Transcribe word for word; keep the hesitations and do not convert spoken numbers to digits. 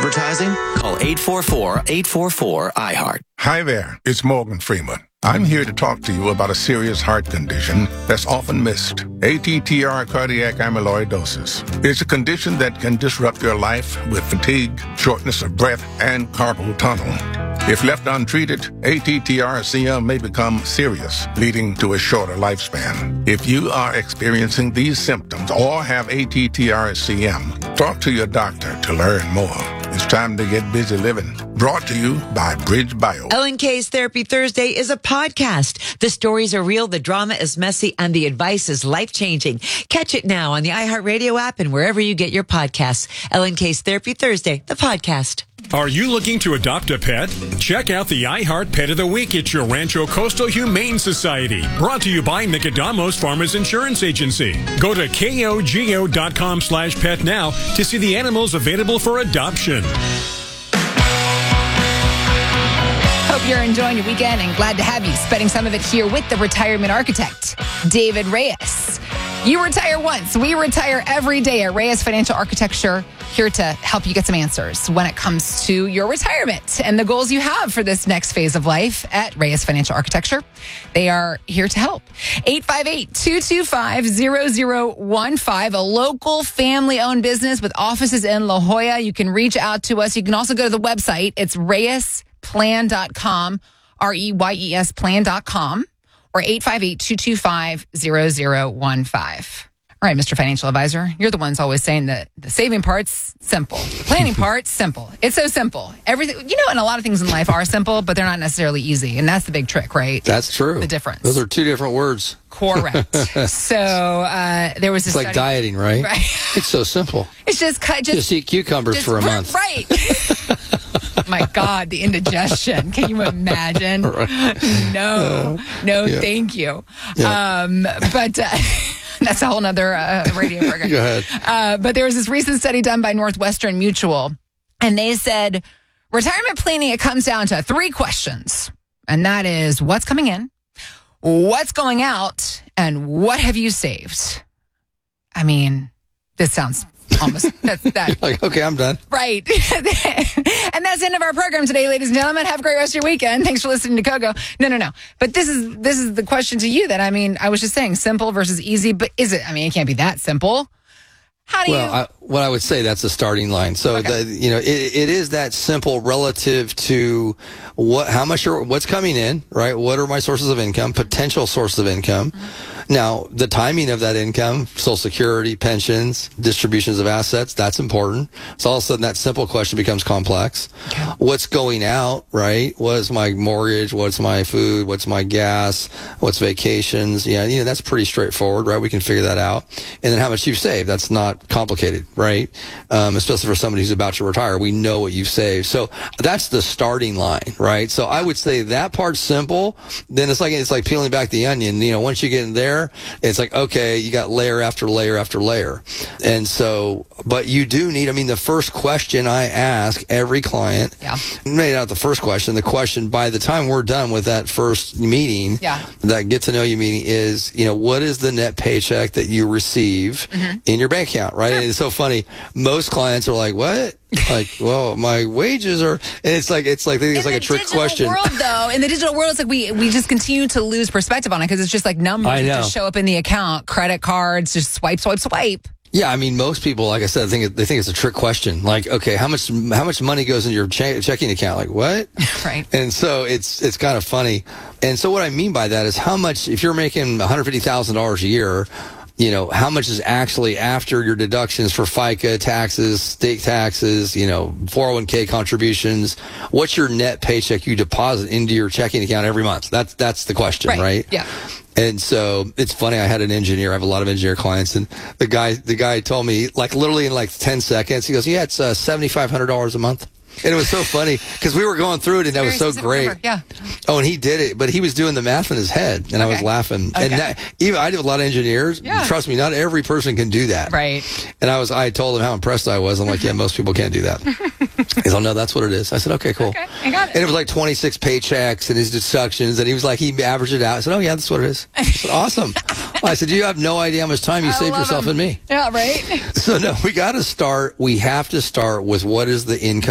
advertising? Call eight four four, eight four four, I heart. Hi there, it's Morgan Freeman. I'm here to talk to you about a serious heart condition that's often missed, A T T R cardiac amyloidosis. It's a condition that can disrupt your life with fatigue, shortness of breath, and carpal tunnel. If left untreated, A T T R C M may become serious, leading to a shorter lifespan. If you are experiencing these symptoms or have A T T R C M, talk to your doctor to learn more. It's time to get busy living. Brought to you by Bridge Bio. Ellen K's Therapy Thursday is a podcast. The stories are real, the drama is messy, and the advice is life-changing. Catch it now on the iHeartRadio app and wherever you get your podcasts. Ellen K's Therapy Thursday, the podcast. Are you looking to adopt a pet? Check out the iHeart Pet of the Week at your Rancho Coastal Humane Society. Brought to you by Nicodamos Farmers Insurance Agency. Go to kogo.com slash pet now to see the animals available for adoption. Hope you're enjoying your weekend and glad to have you spending some of it here with the retirement architect, David Reyes. You retire once. We retire every day at Reyes Financial Architecture, here to help you get some answers when it comes to your retirement and the goals you have for this next phase of life at Reyes Financial Architecture. They are here to help. eight five eight, two two five, zero zero one five, a local family-owned business with offices in La Jolla. You can reach out to us. You can also go to the website. It's reyes plan dot com, R E Y E S plan dot com, or eight five eight, two two five, zero zero one five. All right, Mister Financial Advisor, you're the ones always saying that the saving part's simple. The planning part's simple. It's so simple. Everything, you know, and a lot of things in life are simple, but they're not necessarily easy. And that's the big trick, right? That's true. The difference. Those are two different words. Correct. so uh, there was this It's like study- dieting, right? Right. It's so simple. It's just cut. Just, Just eat cucumbers just- for a month. Right. My God, the indigestion. Can you imagine? Right. No, no, yeah. thank you. Yeah. Um, but uh, that's a whole nother uh, radio program. Go ahead. Uh, but there was this recent study done by Northwestern Mutual, and they said retirement planning, it comes down to three questions. And that is what's coming in, what's going out, and what have you saved? I mean, this sounds almost that's that Like, okay, I'm done. right. And that's the end of our program today, ladies and gentlemen. Have a great rest of your weekend. Thanks for listening to Kogo. No, no, no. But this is this is the question to you that I mean, I was just saying simple versus easy, but is it? I mean, it can't be that simple. How do Well, you? I, what I would say, that's the starting line. So, Okay. the, you know, it, it is that simple relative to what, how much, are, what's coming in, right? What are my sources of income, potential sources of income? Mm-hmm. Now, the timing of that income, Social Security, pensions, distributions of assets, that's important. So all of a sudden that simple question becomes complex. Okay. What's going out, right? What is my mortgage? What's my food? What's my gas? What's vacations? Yeah, you know, that's pretty straightforward, right? We can figure that out. And then how much you've saved. That's not complicated, right? Um, especially for somebody who's about to retire. We know what you've saved. So that's the starting line, right? So I would say that part's simple. Then it's like, it's like peeling back the onion. You know, once you get in there, it's like, okay, you got layer after layer after layer. And so, but you do need, I mean, the first question I ask every client, Yeah. maybe not the first question, the question by the time we're done with that first meeting, Yeah. that get to know you meeting is, you know, what is the net paycheck that you receive Mm-hmm. in your bank account, right? And it's so funny. Most clients are like, what? Like, well, my wages are, and it's like, it's like, it's in like a the trick digital question. world, though, in the digital world, it's like we we just continue to lose perspective on it because it's just like numbers I that know. just show up in the account, credit cards, just swipe, swipe, swipe. Yeah, I mean, most people, like I said, I think it- they think it's a trick question. Like, okay, how much how much money goes into your che- checking account? Like, what? Right. And so it's it's kind of funny. And so what I mean by that is how much, if you're making one hundred fifty thousand dollars a year, you know, how much is actually after your deductions for FICA, taxes, state taxes, you know, four oh one k contributions? What's your net paycheck you deposit into your checking account every month? That's that's the question, Right. right? Yeah. And so it's funny. I had an engineer. I have a lot of engineer clients, and the guy, the guy told me, like literally in like ten seconds, he goes, "Yeah, it's uh, seventy-five hundred dollars a month." And it was so funny because we were going through it, and that was Very so specific great. number, yeah. Oh, and he did it, but he was doing the math in his head, and I was Okay. laughing. Okay. And that, even I do a lot of engineers. Yeah. Trust me, not every person can do that. Right. And I was, I told him how impressed I was. I'm like, yeah, most people can't do that. He's like, no, that's what it is. I said, okay, cool. Okay, I got it. And it was like twenty-six paychecks and his deductions, and he was like, he averaged it out. I said, oh yeah, that's what it is. I said, awesome. I said, you have no idea how much time you I saved love yourself him. and me. Yeah, right. So no, we got to start. We have to start with what is the income